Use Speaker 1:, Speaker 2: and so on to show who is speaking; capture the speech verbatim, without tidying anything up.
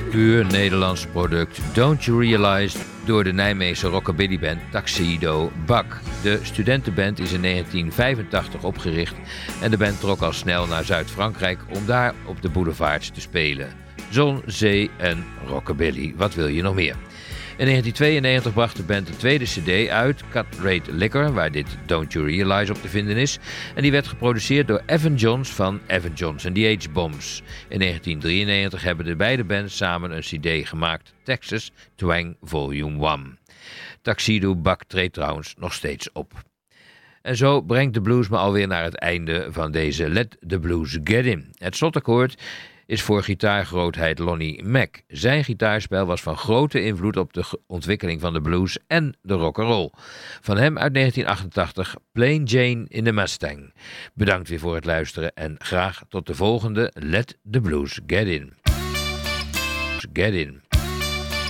Speaker 1: puur Nederlands product Don't You Realize door de Nijmeegse rockabillyband Tuxedo Buck. De studentenband is in negentien vijfentachtig opgericht en de band trok al snel naar Zuid-Frankrijk om daar op de boulevards te spelen. Zon, zee en rockabilly, wat wil je nog meer? In negentien tweeënnegentig bracht de band de tweede cd uit, Cut Rate Liquor, waar dit Don't You Realize op te vinden is. En die werd geproduceerd door Evan Johns van Evan Johns and the H-Bombs. In negentien drieënnegentig hebben de beide bands samen een cd gemaakt, Texas Twang Volume één. Tuxedo Buck treedt trouwens nog steeds op. En zo brengt de blues me alweer naar het einde van deze Let the Blues Get In. Het slotakkoord is voor gitaargrootheid Lonnie Mack. Zijn gitaarspel was van grote invloed op de ontwikkeling van de blues en de rock'n'roll. Van hem uit negentien achtentachtig Plain Jane in the Mustang. Bedankt weer voor het luisteren en graag tot de volgende Let the Blues Get In. Get In.